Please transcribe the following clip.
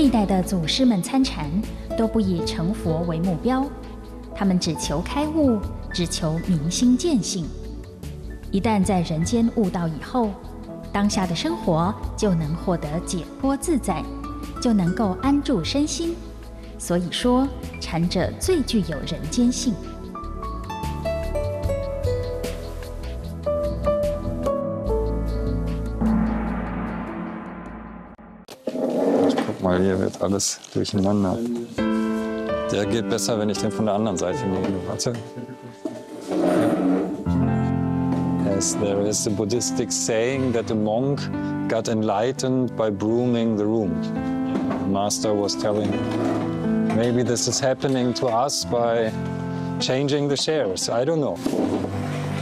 历代的祖师们参禅都不以成佛为目标，他们只求开悟，只求明心见性。一旦在人间悟道以后，当下的生活就能获得解脱自在，就能够安住身心。所以说，禅者最具有人间性。 Guck mal, hier wird alles durcheinander. Der geht besser, wenn ich den von der anderen Seite nehme. Warte. Yes, there is a Buddhistic saying that a monk got enlightened by brooming the room. The master was telling, maybe this is happening to us by changing the chairs. I don't know.